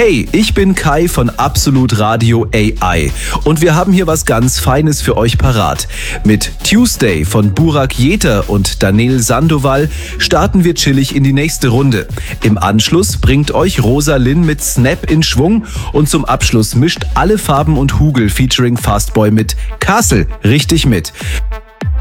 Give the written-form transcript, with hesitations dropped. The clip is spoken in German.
Hey, ich bin Kai von Absolut Radio AI und wir haben hier was ganz Feines für euch parat. Mit Tuesday von Burak Jeter und Daniel Sandoval starten wir chillig in die nächste Runde. Im Anschluss bringt euch Rosa Linn mit Snap in Schwung und zum Abschluss mischt alle Farben und Hugel featuring Fastboy mit Castle richtig mit.